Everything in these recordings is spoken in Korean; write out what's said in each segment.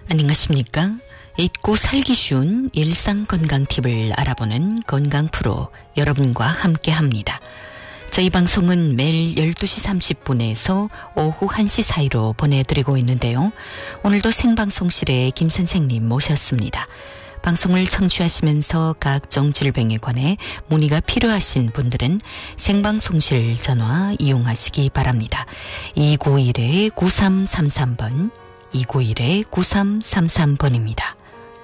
안녕하십니까? 잊고 살기 쉬운 일상건강 팁을 알아보는 건강 프로 여러분과 함께합니다. 저희 방송은 매일 12시 30분에서 오후 1시 사이로 보내드리고 있는데요. 오늘도 생방송실에 김 선생님 모셨습니다. 방송을 청취하시면서 각종 질병에 관해 문의가 필요하신 분들은 생방송실 전화 이용하시기 바랍니다. 291-9333번 291-9333번입니다.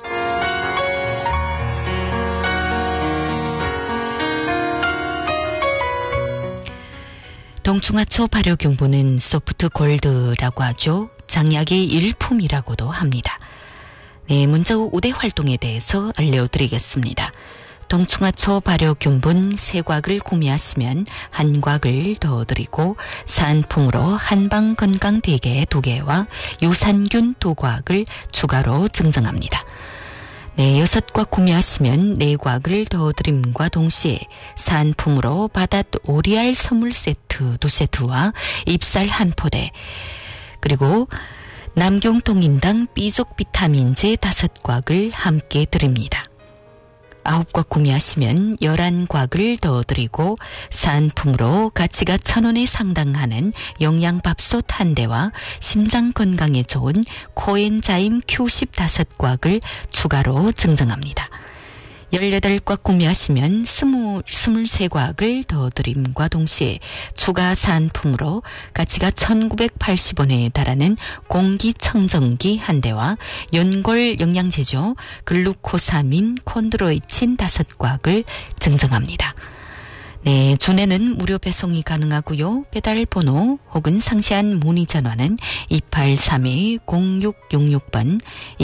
동충하초 발효균분은 소프트 골드라고 하죠. 장약의 일품이라고도 합니다. 네, 문자 후 우대 활동에 대해서 알려드리겠습니다. 동충하초 발효균분 3곽을 구매하시면 1곽을 더 드리고 사은품으로 한방건강대게 2개와 유산균 2곽을 추가로 증정합니다. 네, 6곽 구매하시면 4곽을 더 드림과 동시에 사은품으로 바닷 오리알 선물 세트 2세트와 잎살 1포대 그리고 남경통인당 B족 비타민제 5곽을 함께 드립니다. 9곽 구매하시면 11곽을 더 드리고 사은품으로 가치가 1,000원에 상당하는 영양밥솥 1대와 심장 건강에 좋은 코엔자임 Q10 5곽을 추가로 증정합니다. 18곽 구매하시면 23곽을 더 드림과 동시에 추가 사은품으로 가치가 1,980원에 달하는 공기청정기 1대와 연골 영양제죠. 글루코사민 콘드로이친 5곽을 증정합니다. 네, 주내는 무료 배송이 가능하고요. 배달 번호 혹은 상세한 문의 전화는 283-0666번,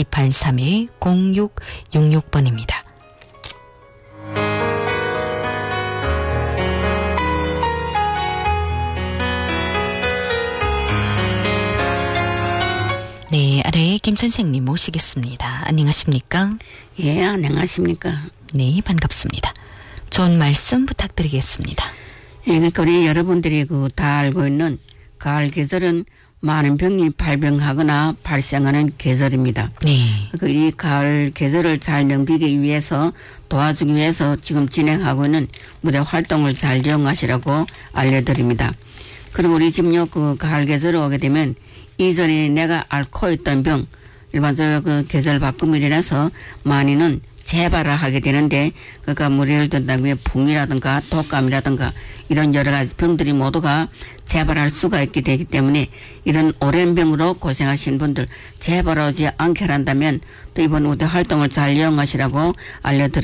283-0666번입니다. 네, 아래 김 선생님 모시겠습니다. 안녕하십니까? 예, 안녕하십니까? 네, 반갑습니다. 좋은 말씀 부탁드리겠습니다. 예, 그러니까 우리 여러분들이 다 알고 있는 가을 계절은 많은 병이 발병하거나 발생하는 계절입니다. 네. 이 가을 계절을 잘 넘기기 위해서 도와주기 위해서 지금 진행하고 있는 무대 활동을 잘 이용하시라고 알려드립니다. 그리고 우리 지금 가을 계절에 오게 되면 이전에 내가 앓고 있던 병, 일반적으로 계절 바꿈으로 인해서 많이는 재발을 하게 되는데, 그러니까 예를 든다면 붕이라든가 독감이라든가 이런 여러 가지 병들이 모두가 재발할 수가 있게 되기 때문에 이런 오랜 병으로 고생하신 분들 재발하지 않게 한다면 또 이번 우대 활동을 잘 이용하시라고 알려드립니다.